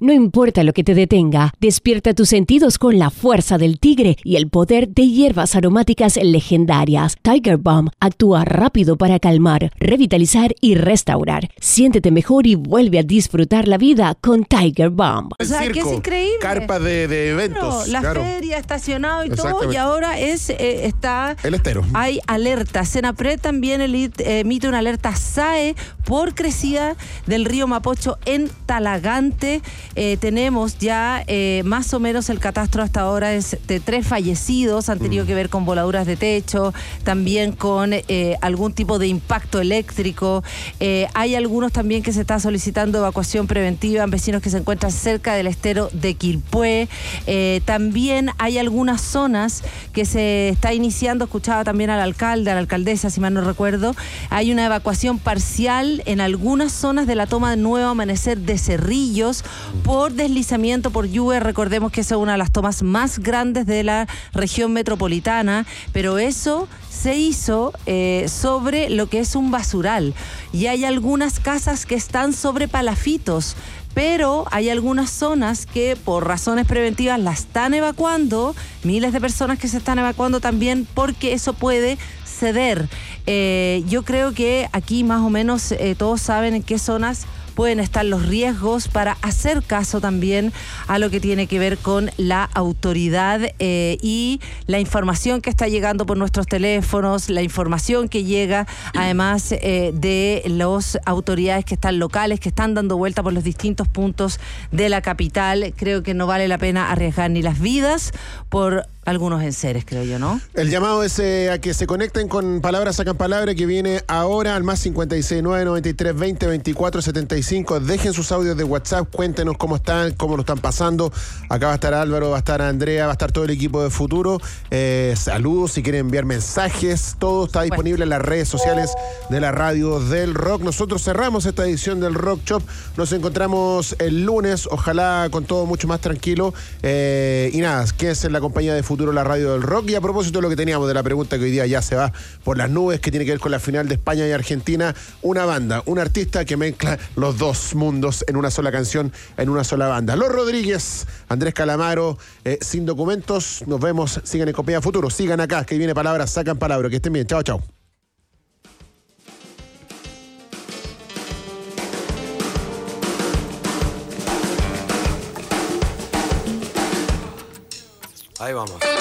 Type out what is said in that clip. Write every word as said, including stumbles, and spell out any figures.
No importa lo que te detenga, despierta tus sentidos con la fuerza del tigre y el poder de hierbas aromáticas legendarias. Tiger Balm actúa rápido para calmar, revitalizar y restaurar. Siéntete mejor y vuelve a disfrutar la vida con Tiger Balm. O sea, circo, que es increíble. Carpa de, de eventos. Claro, la claro. feria, estacionado y todo, y ahora es eh, está El estero. hay alerta. Senapred también emite una alerta S A E por crecida del río Mapocho en Talagante. Eh, tenemos ya eh, más o menos el catastro hasta ahora es de tres fallecidos, han tenido mm. que ver con voladuras de techo, también con eh, algún tipo de impacto eléctrico. Eh, hay algunos también que se está solicitando evacuación preventiva, vecinos que se encuentran cerca del estero de Quilpué. Eh, también hay algunas zonas que se está iniciando, escuchaba también al alcalde, a la alcaldesa, si mal no recuerdo, hay una evacuación parcial en algunas zonas de la toma de Nuevo Amanecer de Cerrillos por deslizamiento, por lluvia. Recordemos que esa es una de las tomas más grandes de la región metropolitana, pero eso se hizo eh, sobre lo que es un basural, y hay algunas casas que están sobre palafitos, pero hay algunas zonas que por razones preventivas la están evacuando, miles de personas que se están evacuando también porque eso puede ceder. Eh, yo creo que aquí más o menos eh, todos saben en qué zonas pueden estar los riesgos para hacer caso también a lo que tiene que ver con la autoridad eh, y la información que está llegando por nuestros teléfonos, la información que llega además eh, de las autoridades que están locales, que están dando vuelta por los distintos puntos de la capital. Creo que no vale la pena arriesgar ni las vidas por algunos enseres, creo yo, ¿no? El llamado es eh, a que se conecten con Palabras Sacan Palabra, que viene ahora al más cincuenta y seis, nueve noventa y tres, veinte, veinticuatro, setenta y cinco. Dejen sus audios de WhatsApp, cuéntenos cómo están, cómo lo están pasando. Acá va a estar Álvaro, va a estar Andrea, va a estar todo el equipo de Futuro. Eh, saludos, si quieren enviar mensajes, todo está disponible en las redes sociales de la Radio del Rock. Nosotros cerramos esta edición del Rock Shop. Nos encontramos el lunes, ojalá con todo mucho más tranquilo. Eh, y nada, quédense en la compañía de Futuro, la Radio del Rock. Y a propósito de lo que teníamos de la pregunta que hoy día ya se va por las nubes, que tiene que ver con la final de España y Argentina, una banda, un artista que mezcla los dos mundos en una sola canción, en una sola banda. Los Rodríguez, Andrés Calamaro, eh, Sin Documentos. Nos vemos, sigan en compañía de Futuro, sigan acá, que viene Palabras Sacan Palabra. Que estén bien, chao, chao. Ahí vamos.